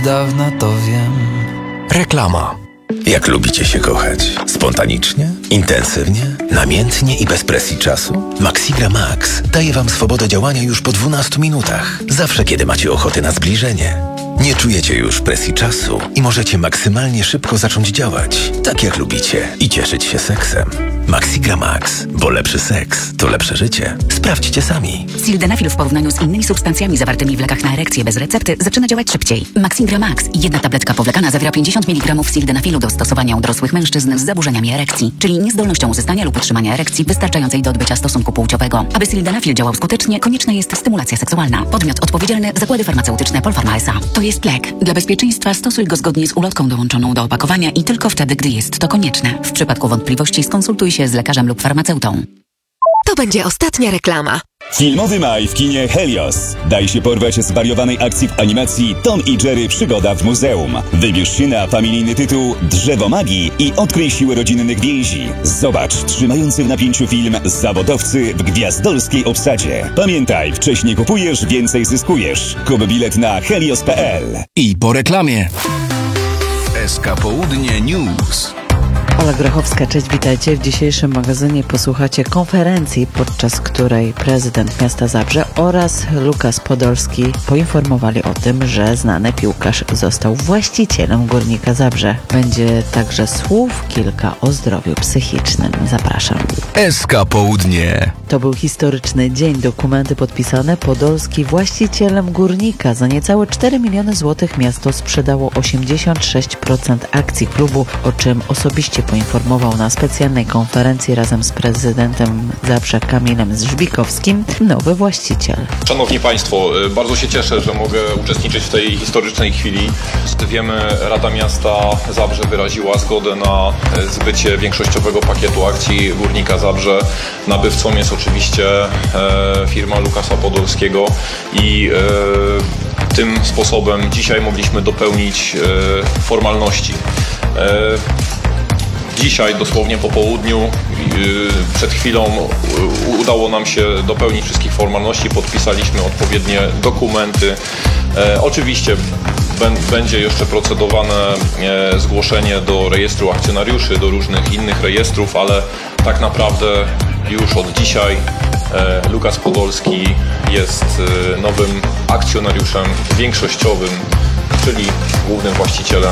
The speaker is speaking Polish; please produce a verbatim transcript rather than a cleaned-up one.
Dawna to wiem. Reklama. Jak lubicie się kochać? Spontanicznie? Intensywnie? Namiętnie i bez presji czasu? Maxigra Max daje Wam swobodę działania już po dwunastu minutach. Zawsze, kiedy macie ochotę na zbliżenie. Nie czujecie już presji czasu i możecie maksymalnie szybko zacząć działać, tak jak lubicie, i cieszyć się seksem. Maxigra Max, bo lepszy seks to lepsze życie. Sprawdźcie sami. Sildenafil w porównaniu z innymi substancjami zawartymi w lekach na erekcję bez recepty zaczyna działać szybciej. Maxigra Max, jedna tabletka powlekana, zawiera pięćdziesiąt miligramów sildenafilu do stosowania u dorosłych mężczyzn z zaburzeniami erekcji, czyli niezdolnością uzyskania lub utrzymania erekcji wystarczającej do odbycia stosunku płciowego. Aby sildenafil działał skutecznie, konieczna jest stymulacja seksualna. Podmiot odpowiedzialny: zakłady farmaceutyczne Polpharma S A. To jest lek. Dla bezpieczeństwa stosuj go zgodnie z ulotką dołączoną do opakowania i tylko wtedy, gdy jest to konieczne. W przypadku wątpliwości skonsultuj się z lekarzem lub farmaceutą. To będzie ostatnia reklama. Filmowy maj w kinie Helios. Daj się porwać zwariowanej akcji w animacji Tom i Jerry Przygoda w muzeum. Wybierz się na familijny tytuł Drzewo Magii i odkryj siłę rodzinnych więzi. Zobacz trzymający w napięciu film Zawodowcy w gwiazdorskiej obsadzie. Pamiętaj, wcześniej kupujesz, więcej zyskujesz. Kup bilet na helios kropka p l. I po reklamie. S K Południe News. Ola Grochowska, cześć, witajcie. W dzisiejszym magazynie posłuchacie konferencji, podczas której prezydent miasta Zabrze oraz Lukas Podolski poinformowali o tym, że znany piłkarz został właścicielem Górnika Zabrze. Będzie także słów kilka o zdrowiu psychicznym. Zapraszam. S K Południe. To był historyczny dzień. Dokumenty podpisane. Podolski właścicielem Górnika. Za niecałe cztery miliony złotych miasto sprzedało osiemdziesiąt sześć procent akcji klubu, o czym osobiście poinformował na specjalnej konferencji razem z prezydentem Zabrze Kamilem Żbikowskim nowy właściciel. Szanowni Państwo, bardzo się cieszę, że mogę uczestniczyć w tej historycznej chwili. Jak wiemy, Rada Miasta Zabrze wyraziła zgodę na zbycie większościowego pakietu akcji Górnika Zabrze. Nabywcą jest oczywiście firma Lukasa Podolskiego i tym sposobem dzisiaj mogliśmy dopełnić formalności. Dzisiaj, dosłownie po południu, przed chwilą udało nam się dopełnić wszystkich formalności, podpisaliśmy odpowiednie dokumenty. Oczywiście będzie jeszcze procedowane zgłoszenie do rejestru akcjonariuszy, do różnych innych rejestrów, ale tak naprawdę już od dzisiaj Lukas Podolski jest nowym akcjonariuszem większościowym, czyli głównym właścicielem